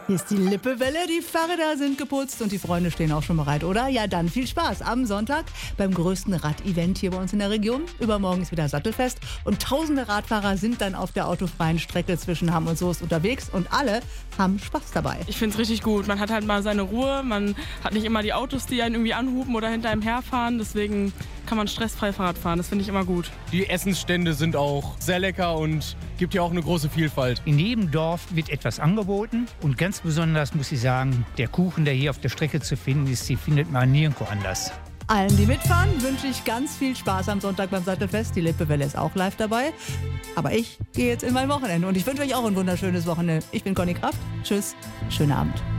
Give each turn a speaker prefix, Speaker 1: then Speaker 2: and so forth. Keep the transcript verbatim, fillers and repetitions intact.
Speaker 1: Hier ist die Lippewelle, die Fahrräder sind geputzt und die Freunde stehen auch schon bereit, oder? Ja, dann viel Spaß am Sonntag beim größten Rad-Event hier bei uns in der Region. Übermorgen ist wieder Sattelfest und tausende Radfahrer sind dann auf der autofreien Strecke zwischen Hamm und Soest unterwegs und alle haben Spaß dabei.
Speaker 2: Ich finde es richtig gut. Man hat halt mal seine Ruhe, man hat nicht immer die Autos, die einen irgendwie anhupen oder hinter einem herfahren, deswegen kann man stressfrei Fahrrad fahren. Das finde ich immer gut.
Speaker 3: Die Essensstände sind auch sehr lecker und gibt ja auch eine große Vielfalt.
Speaker 4: In jedem Dorf wird etwas angeboten und ganz besonders muss ich sagen, der Kuchen, der hier auf der Strecke zu finden ist, die findet man nirgendwo anders.
Speaker 1: Allen, die mitfahren, wünsche ich ganz viel Spaß am Sonntag beim Sattelfest. Die Lippewelle ist auch live dabei. Aber ich gehe jetzt in mein Wochenende und ich wünsche euch auch ein wunderschönes Wochenende. Ich bin Conny Kraft. Tschüss, schönen Abend.